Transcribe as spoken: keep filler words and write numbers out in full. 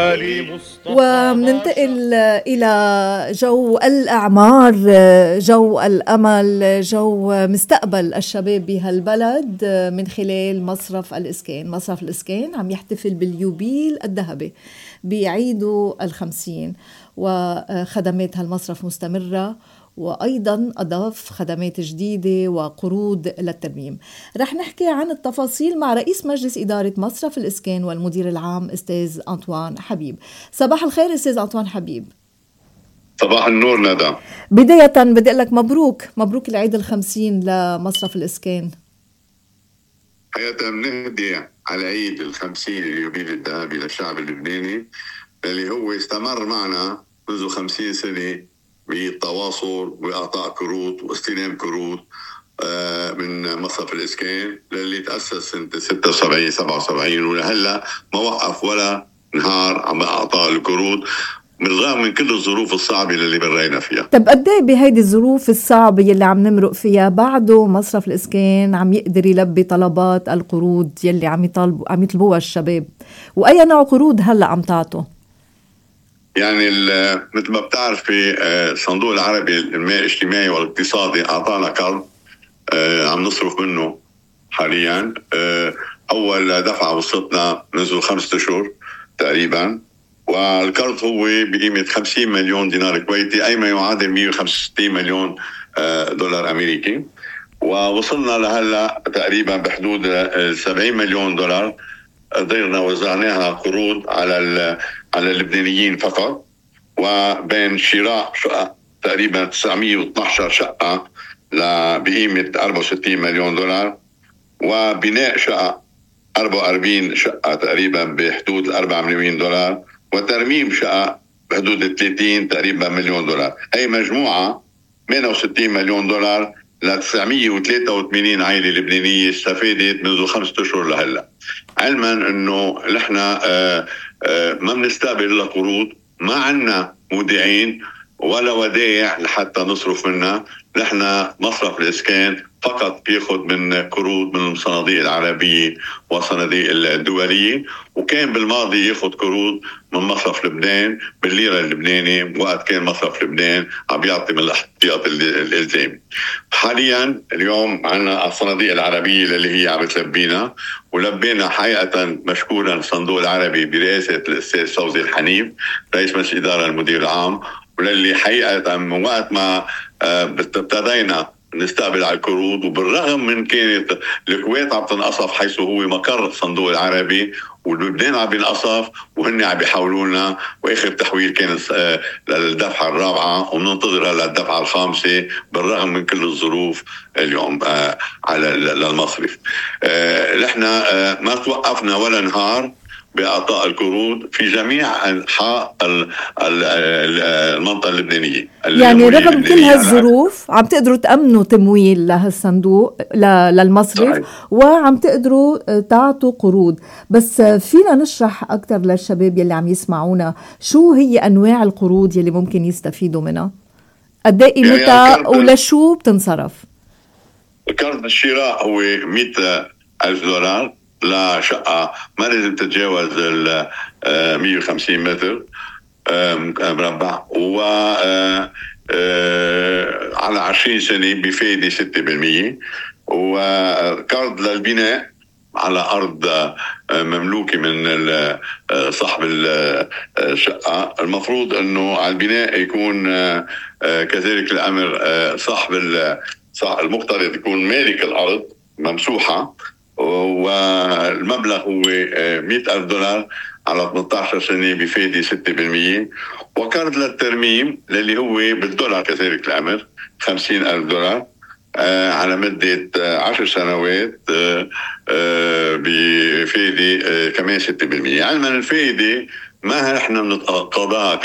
ومننتقل إلى جو الأعمار، جو الأمل، جو مستقبل الشباب بهالبلد من خلال مصرف الإسكان. مصرف الإسكان عم يحتفل باليوبيل الذهبي بعيده الخمسين، وخدمات هالمصرف مستمرة، وأيضا أضاف خدمات جديدة وقروض للترميم. رح نحكي عن التفاصيل مع رئيس مجلس إدارة مصرف الإسكان والمدير العام أستاذ أنطوان حبيب. صباح الخير أستاذ أنطوان حبيب. صباح النور ندى. بداية بدي أقول لك مبروك مبروك العيد الخمسين لمصرف الإسكان. حقيقة بنهدي على عيد الخمسين اليوبيل الذهبي للشعب اللبناني اللي هو استمر معنا منذ خمسين سنة بالتواصل وإعطاء كروت واستلام كروت من مصرف الإسكان اللي تأسس سنة ستة وسبعين سبعة وسبعين، ولهلا ما وقف ولا نهار عم إعطاء الكروت بالرغم من كل الظروف الصعبة اللي مرينا فيها. طب قد ايه بهيدي الظروف الصعبة اللي عم نمرق فيها بعده مصرف الإسكان عم يقدر يلبي طلبات القروض يلي عم يطالبوا عم يطلبوها الشباب؟ وأي نوع قروض هلا عم تعطوا؟ يعني مثل ما بتعرفي الصندوق العربي المالي الاجتماعي والاقتصادي أعطانا قرض عم نصرف منه حاليا. أول دفعة وصلتنا منذ خمسة أشهر تقريبا، والقرض هو بقيمة خمسين مليون دينار كويتي، أي ما يعادل مئة وخمسة وستين مليون دولار أمريكي، ووصلنا لهلا تقريبا بحدود سبعين مليون دولار قدرنا وزعناها قروض على على اللبنانيين فقط، وبين شراء شقق تقريبا تسعمئة واثني عشر شقة بقيمة أربعة وستين مليون دولار، وبناء شقق أربعة وأربعين شقة تقريبا بحدود أربعة مليون دولار، وترميم شقق بحدود ثلاثين تقريبا مليون دولار. هي مجموعة ثمانية وستين مليون دولار ل تسعمئة وثلاثة وثمانين عائلة لبنانية استفادت منذ خمسة أشهر لهلا. علما انه نحن آآ آآ ما بنستقبل الا قروض، ما عنا مودعين ولا ودائع لحتى نصرف منها. نحن مصرف الإسكان فقط بياخذ من قروض من الصناديق العربية والصناديق الدولية، وكان بالماضي ياخذ قروض من مصرف لبنان بالليرة اللبناني وقت كان مصرف لبنان عم يعطي من الاحتياط الإلزامي. حاليا اليوم عنا الصناديق العربية اللي هي عم تلبينا، ولبينا حقيقة مشكورا الصندوق العربي برئاسة الأستاذ فوزي الحنيف رئيس مجلس الإدارة المدير العام، وللي حقيقة من وقت ما ابتدينا نستقبل على القروض، وبالرغم من كانت الكويت عم تنقصف حيث هو مقر الصندوق العربي، ولبنان عم بينقصف وهن عم بيحاولونا، واخر تحويل كان للدفعه الرابعه وبننتظرها للدفعه الخامسه بالرغم من كل الظروف اليوم على للمصرف. نحن ما توقفنا ولا نهار بإعطاء القروض في جميع أنحاء المنطقة اللبنانية. يعني رغم كل هالظروف عم تقدروا تأمنوا تمويل لهالصندوق للمصرف، صحيح. وعم تقدروا تعطوا قروض. بس فينا نشرح أكتر للشباب يلي عم يسمعونا شو هي أنواع القروض يلي ممكن يستفيدوا منها؟ قد ايه قيمتها ولشو بتنصرف؟ قرض الشراء هو مئة ألف دولار لشقة ما لازم تتجاوز ال مئة وخمسين متر مربع، و على عشرين سنة بفائدة ستة بالمئة، وقرض للبناء على أرض مملوكة من صاحب الشقة. المفروض أنه على البناء يكون كذلك الأمر صاحب المقترض يكون مالك الأرض ممسوحة، والمبلغ هو مئة ألف دولار على ثمانية عشر سنة بفائدة ستة بالمئة، وقرض للترميم اللي هو بالدولار كذلك الأمر خمسين ألف دولار على مدة عشر سنوات بفائدة كمان ستة بالمئة. علما الفائدة ما احنا بنتقاضاها